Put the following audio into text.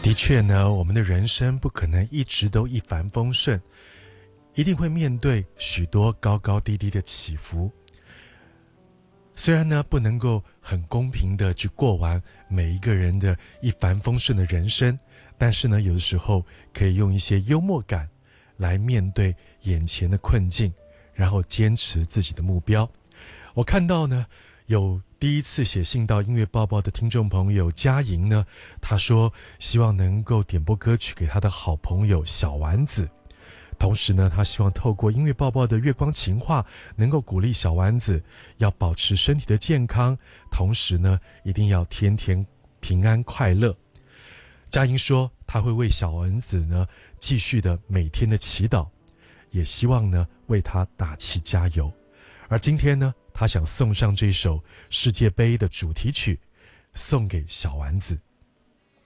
的确呢，我们的人生不可能一直都一帆风顺，一定会面对许多高高低低的起伏。虽然呢，不能够很公平的去过完每一个人的一帆风顺的人生，但是呢，有的时候可以用一些幽默感来面对眼前的困境，然后坚持自己的目标。我看到呢，有第一次写信到音乐报报的听众朋友嘉莹呢，他说希望能够点播歌曲给他的好朋友小丸子，同时呢，他希望透过音乐报报的月光情话，能够鼓励小丸子要保持身体的健康，同时呢，一定要天天平安快乐。嘉莹说，他会为小丸子呢继续的每天的祈祷，也希望呢为他打气加油。而今天呢，他想送上这首世界杯的主题曲，送给小丸子。